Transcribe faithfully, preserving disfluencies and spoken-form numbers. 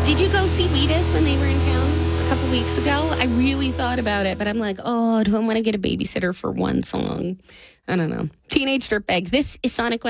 Did you go see Wheatus when they were in town a couple weeks ago? I really thought about it, but I'm like, oh, do I want to get a babysitter for one song? I don't know. Teenage Dirtbag. This is Sonic